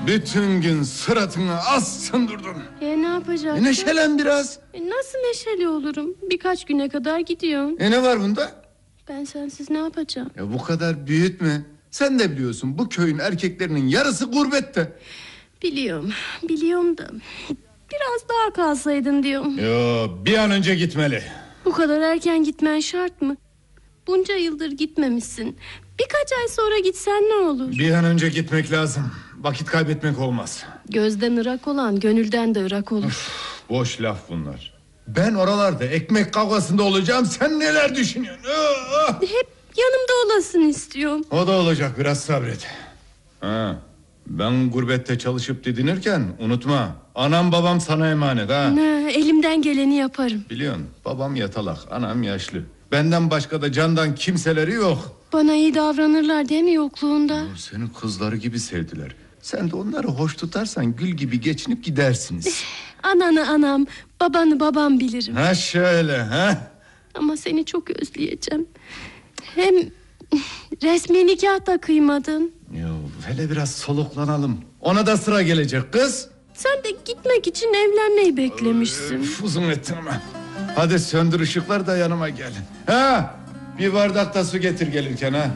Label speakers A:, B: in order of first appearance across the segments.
A: Bütün gün suratını assın durdun.
B: Ne yapacaksın?
A: Neşelen biraz.
B: Nasıl neşeli olurum? Birkaç güne kadar gidiyorum.
A: Ne var bunda?
B: Ben sensiz ne yapacağım?
A: Bu kadar büyütme. Sen de biliyorsun, bu köyün erkeklerinin yarısı gurbette.
B: Biliyorum da biraz daha kalsaydın diyorum.
A: Bir an önce gitmeli.
B: Bu kadar erken gitmen şart mı? Bunca yıldır gitmemişsin. Birkaç ay sonra gitsen ne olur?
A: Bir an önce gitmek lazım. Vakit kaybetmek olmaz.
B: Gözden ırak olan gönülden de ırak olur.
A: Boş laf bunlar. Ben oralarda ekmek kavgasında olacağım. Sen neler düşünüyorsun?
B: Hep yanımda olasın istiyorum.
A: O da olacak, biraz sabret. Ben gurbette çalışıp didinirken unutma, anam babam sana emanet ha.
B: Elimden geleni yaparım.
A: Biliyorsun, babam yatalak, anam yaşlı. Benden başka da candan kimseleri yok.
B: Bana iyi davranırlar değil mi yokluğunda?
A: Seni kızları gibi sevdiler. Sen de onları hoş tutarsan gül gibi geçinip gidersiniz.
B: Ananı anam, babanı babam bilirim.
A: Ha şöyle ha.
B: Ama seni çok özleyeceğim. Hem resmi nikah da kıymadın.
A: Hele biraz soluklanalım. Ona da sıra gelecek kız.
B: Sen de gitmek için evlenmeyi beklemişsin.
A: Uzun ettin ama. Hadi söndür ışıklar da yanıma gelin. Bir bardak da su getir gelirken ha.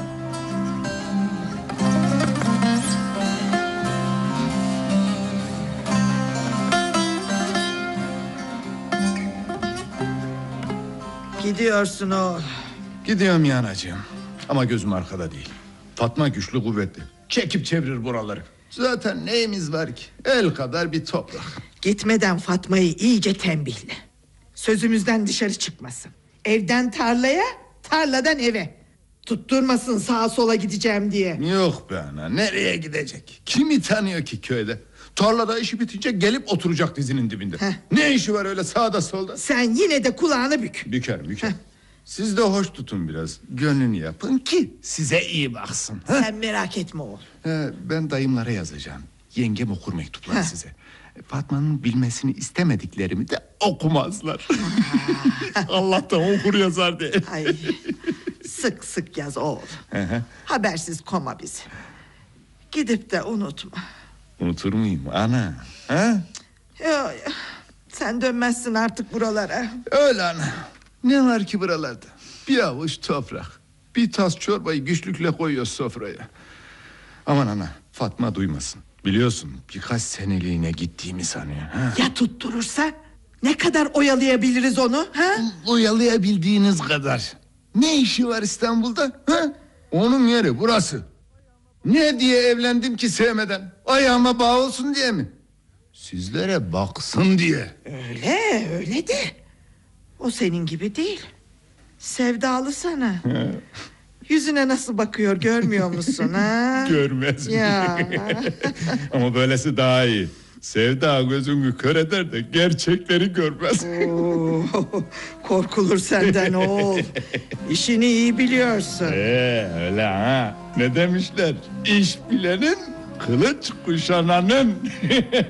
C: Gidiyorsun oğul.
A: Gidiyorum ya anacığım. Ama gözüm arkada değil. Fatma güçlü kuvvetli. Çekip çevirir buraları. Zaten neyimiz var ki? El kadar bir toprak.
C: Gitmeden Fatma'yı iyice tembihle. Sözümüzden dışarı çıkmasın. Evden tarlaya, tarladan eve. Tutturmasın sağa sola gideceğim diye.
A: Yok be ana, nereye gidecek? Kimi tanıyor ki köyde? Tarlada işi bitince gelip oturacak dizinin dibinde. Ne işi var öyle sağda solda?
C: Sen yine de kulağını bük.
A: Büker. Siz de hoş tutun biraz. Gönlünü yapın ki size iyi baksın.
C: Sen merak etme oğul.
A: Ben dayımlara yazacağım. Yengem okur mektupları size. Fatma'nın bilmesini istemediklerimi de okumazlar. Allah'tan okur yazar diye.
C: Ay, sık sık yaz oğul. Habersiz koma bizi. Gidip de unutma.
A: Unutur muyum ana?
C: Yo, sen dönmezsin artık buralara.
A: Öyle ana. Ne var ki buralarda? Bir avuç toprak. Bir tas çorbayı güçlükle koyuyor sofraya. Aman ana, Fatma duymasın. Biliyorsun birkaç seneliğine gittiğimi sanıyor.
C: Ya tutturursa? Ne kadar oyalayabiliriz onu?
A: Oyalayabildiğiniz kadar. Ne işi var İstanbul'da? Onun yeri burası. Ne diye evlendim ki sevmeden? Ayağıma bağ olsun diye mi? Sizlere baksın diye.
C: Öyle de. O senin gibi değil. Sevdalı sana. Yüzüne nasıl bakıyor görmüyor musun ha?
A: Görmez mi?
C: Ya.
A: Ama böylesi daha iyi. Sevda gözünü kör eder de gerçekleri görmez.
C: Korkulur senden oğul. İşini iyi biliyorsun.
A: Öyle ha. Ne demişler? İş bilenin, kılıç kuşananın.